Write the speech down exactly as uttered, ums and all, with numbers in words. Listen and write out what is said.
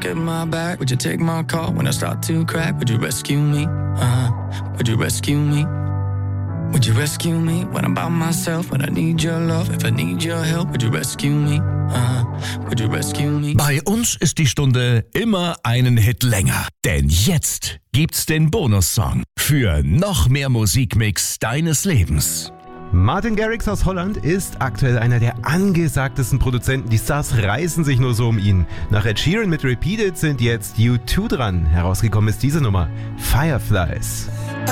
look at my back? Would you take my call when I start to crack? Would you rescue me? Uh-huh. Would you rescue me? Would you rescue me when I'm by myself? When I need your love, if I need your help, would you rescue me? Uh-huh. Would you rescue me? Bei uns ist die Stunde immer einen Hit länger. Denn jetzt gibt's den Bonussong für noch mehr Musikmix deines Lebens. Martin Garrix aus Holland ist aktuell einer der angesagtesten Produzenten. Die Stars reißen sich nur so um ihn. Nach Ed Sheeran mit Repeated sind jetzt U zwei dran. Herausgekommen ist diese Nummer, Fireflies.